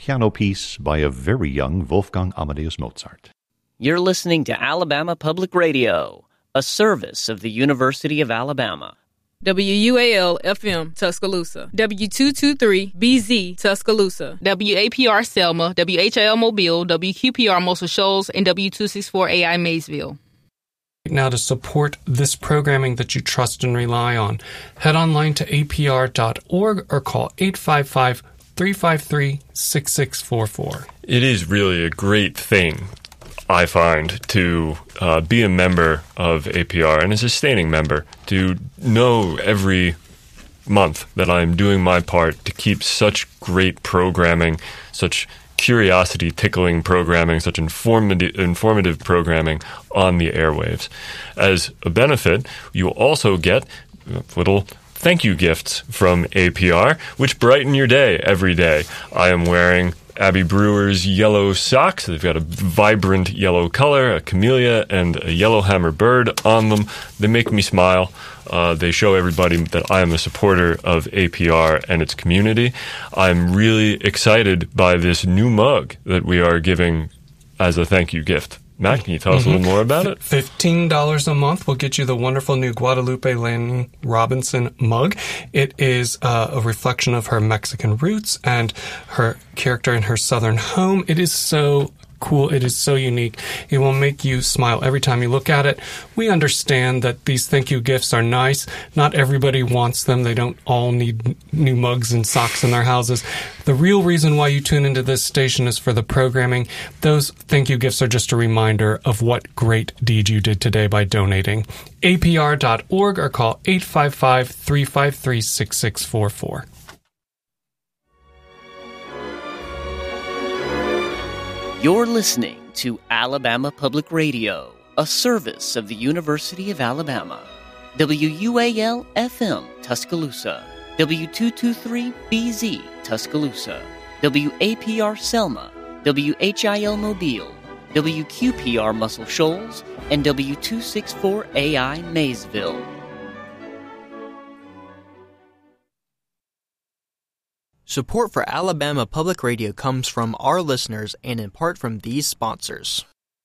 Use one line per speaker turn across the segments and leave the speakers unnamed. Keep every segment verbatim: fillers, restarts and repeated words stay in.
piano piece by a very young Wolfgang Amadeus Mozart.
You're listening to Alabama Public Radio, a service of the University of Alabama.
W U A L F M Tuscaloosa, W two twenty-three B Z Tuscaloosa,
W A P R Selma, W H I L Mobile, W Q P R Muscle Shoals, and W two sixty-four A I Maysville.
Now, to support this programming that you trust and rely on, head online to A P R dot org or call eight five five, three five three, six six four four.
It is really a great thing, I find, to uh, be a member of A P R and a sustaining member, to know every month that I'm doing my part to keep such great programming, such curiosity-tickling programming, such informative, informative programming on the airwaves. As a benefit, you also get little thank you gifts from A P R, which brighten your day every day. I am wearing Abbey Brewer's yellow socks. They've got a vibrant yellow color, a camellia, and a yellowhammer bird on them. They make me smile. Uh, they show everybody that I am a supporter of A P R and its community. I'm really excited by this new mug that we are giving as a thank you gift. Matt, can you tell us mm-hmm. a little more about it?
fifteen dollars a month will get you the wonderful new Guadalupe Lanning Robinson mug. It is uh, a reflection of her Mexican roots and her character in her southern home. It is so cool. It is so unique. It will make you smile every time you look at it. We understand that these thank you gifts are nice. Not everybody wants them. They don't all need new mugs and socks in their houses. The real reason why you tune into this station is for the programming. Those thank you gifts are just a reminder of what great deed you did today by donating. A P R dot org or call eight five five, three five three, six six four four.
You're listening to Alabama Public Radio, a service of the University of Alabama. W U A L F M Tuscaloosa, W two twenty-three B Z Tuscaloosa, W A P R Selma, W H I L Mobile, W Q P R Muscle Shoals, and W two sixty-four A I Maysville.
Support for Alabama Public Radio comes from our listeners and in part from these sponsors.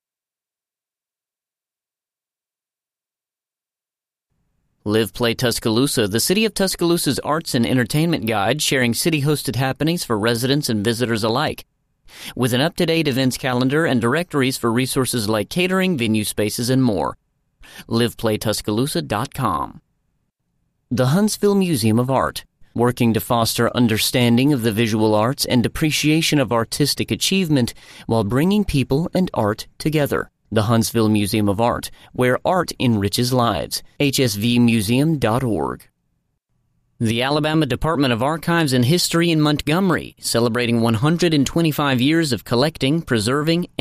Live Play Tuscaloosa, the City of Tuscaloosa's arts and entertainment guide, sharing city-hosted happenings for residents and visitors alike. With an up-to-date events calendar and directories for resources like catering, venue spaces, and more. live play tuscaloosa dot com. The Huntsville Museum of Art, working to foster understanding of the visual arts and appreciation of artistic achievement while bringing people and art together. The Huntsville Museum of Art, where art enriches lives. H S V museum dot org. The Alabama Department of Archives and History in Montgomery, celebrating one hundred twenty-five years of collecting, preserving,